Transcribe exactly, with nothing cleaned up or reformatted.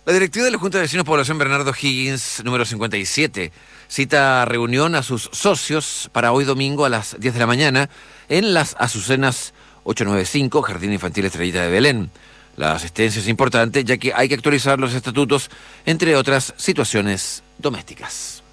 La directiva de la Junta de Vecinos Población Bernardo Higgins, número cincuenta y siete, cita reunión a sus socios para hoy domingo a las diez de la mañana en las Azucenas ochocientos noventa y cinco, Jardín Infantil Estrellita de Belén. La asistencia es importante ya que hay que actualizar los estatutos, entre otras situaciones domésticas.